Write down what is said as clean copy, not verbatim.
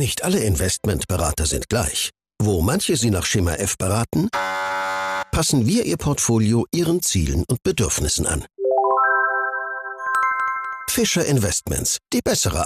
Nicht alle Investmentberater sind gleich. Wo manche Sie nach Schema F beraten, passen wir Ihr Portfolio Ihren Zielen und Bedürfnissen an. Fischer Investments, die bessere